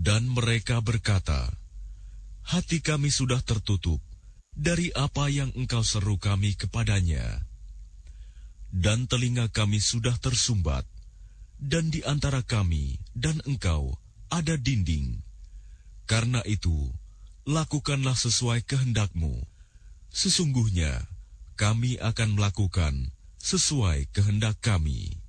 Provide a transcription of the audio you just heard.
Dan mereka berkata, hati kami sudah tertutup dari apa yang engkau seru kami kepadanya. Dan telinga kami sudah tersumbat, dan di antara kami dan engkau ada dinding. Karena itu, lakukanlah sesuai kehendak-Mu. Sesungguhnya, kami akan melakukan sesuai kehendak kami.